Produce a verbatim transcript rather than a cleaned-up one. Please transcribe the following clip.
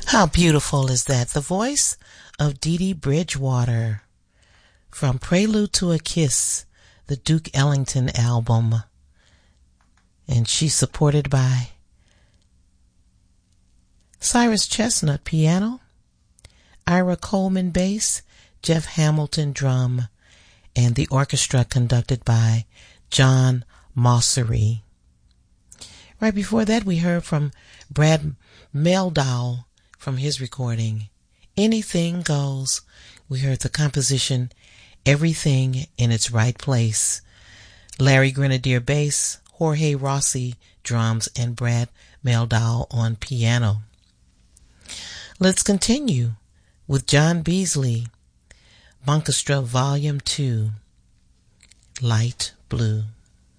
How beautiful is that? The voice of Dee Dee Bridgewater from Prelude to a Kiss, the Duke Ellington album. And she's supported by Cyrus Chestnut piano, Ira Coleman bass, Jeff Hamilton drum, and the orchestra conducted by John Mossery. Right before that, we heard from Brad Mehldau from his recording, Anything Goes. We heard the composition, Everything in Its Right Place. Larry Grenadier bass, Jorge Rossi drums, and Brad Mehldau on piano. Let's continue with John Beasley, Monkestra Volume two, Light Blue.